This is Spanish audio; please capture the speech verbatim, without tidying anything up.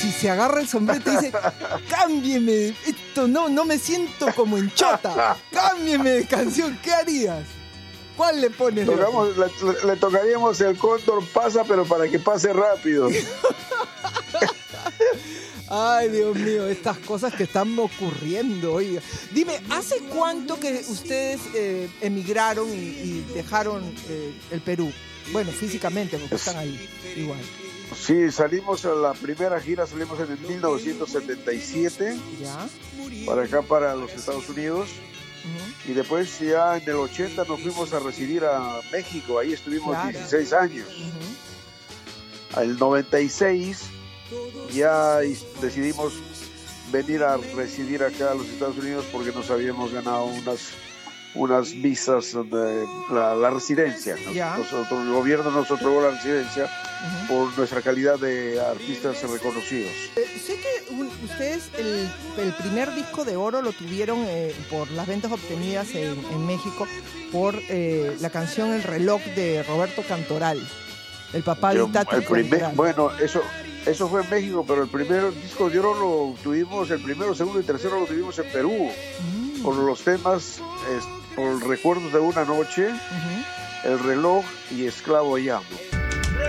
si se agarra el sombrero y te dice, cámbieme, esto no, no me siento como en Chota, cámbieme de canción, ¿qué harías? ¿Cuál le pones? Tocamos, le, le tocaríamos El Cóndor Pasa, pero para que pase rápido. Ay, Dios mío, estas cosas que están ocurriendo, oiga. Dime, ¿hace cuánto que ustedes eh, emigraron y, y dejaron eh, el Perú? Bueno, físicamente, porque están ahí, igual. Sí, salimos a la primera gira, salimos en el mil novecientos setenta y siete, ¿ya? Para acá, para los Estados Unidos. Uh-huh. Y después ya en el ochenta nos fuimos a residir a México, ahí estuvimos claro. dieciséis años. Uh-huh. El noventa y seis ya decidimos venir a residir acá a los Estados Unidos porque nos habíamos ganado unas, unas visas de la, la residencia. Nosotros, el gobierno nos otorgó la residencia uh-huh. por nuestra calidad de artistas reconocidos. Eh, sé que un, ustedes el, el primer disco de oro lo tuvieron eh, por las ventas obtenidas en, en México por eh, la canción El Reloj de Roberto Cantoral, el papá de Tati Cantoral. Bueno, eso... Eso fue en México, pero el primer disco de oro lo tuvimos, el primero, segundo y tercero lo tuvimos en Perú, mm. por los temas, es, por Recuerdos de una Noche, uh-huh. El Reloj y Esclavo Llamo.